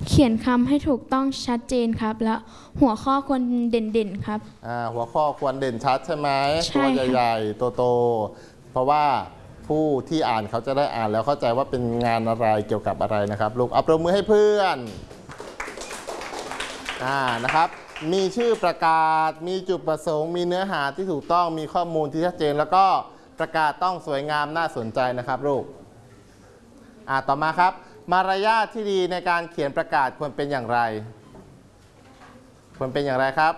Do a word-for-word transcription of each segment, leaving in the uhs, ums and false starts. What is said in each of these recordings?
เขียนคำให้ถูกต้องชัดเจนครับและหัวข้อควรเด่นๆครับอ่าหัวข้อควรเด่นชัดใช่ไหมใช่ตัวใหญ่ๆโตๆเพราะว่าผู้ที่อ่านเขาจะได้อ่านแล้วเข้าใจว่าเป็นงานอะไรเกี่ยวกับอะไรนะครับลูกเอาปรบมือให้เพื่อนอ่านะครับมีชื่อประกาศมีจุดประสงค์มีเนื้อหาที่ถูกต้องมีข้อมูลที่ชัดเจนแล้วก็ประกาศต้องสวยงามน่าสนใจนะครับลูกอ่าต่อมาครับมารยาทที่ดีในการเขียนประกาศควรเป็นอย่างไรควรเป็นอย่างไรครับ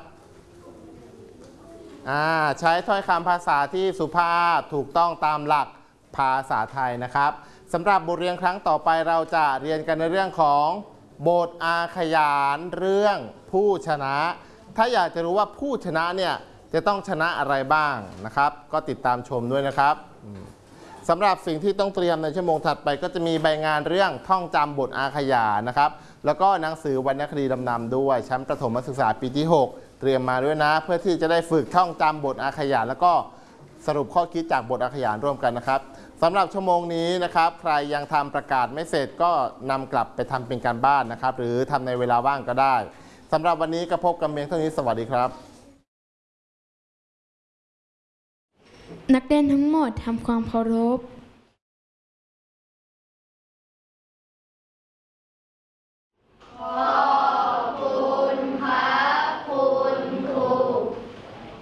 อ่าใช้ถ้อยคำภาษาที่สุภาพถูกต้องตามหลักภาษาไทยนะครับสำหรับบทเรียนครั้งต่อไปเราจะเรียนกันในเรื่องของบทอาขยานเรื่องผู้ชนะถ้าอยากจะรู้ว่าผู้ชนะเนี่ยจะต้องชนะอะไรบ้างนะครับก็ติดตามชมด้วยนะครับสำหรับสิ่งที่ต้องเตรียมในชั่วโมงถัดไปก็จะมีใบงานเรื่องท่องจำบทอาขยานนะครับแล้วก็หนังสือวรรณคดีดำนำด้วยชั้นประถมศึกษาปีที่หกเตรียมมาด้วยนะเพื่อที่จะได้ฝึกท่องจำบทอาขยานแล้วก็สรุปข้อคิดจากบทอาขยานร่วมกันนะครับสำหรับชั่วโมงนี้นะครับใครยังทำประกาศไม่เสร็จก็นำกลับไปทำเป็นการบ้านนะครับหรือทำในเวลาว่างก็ได้สำหรับวันนี้ก็พบกันเพียงเท่านี้สวัสดีครับนักเรียนทั้งหมดทำความเคารพ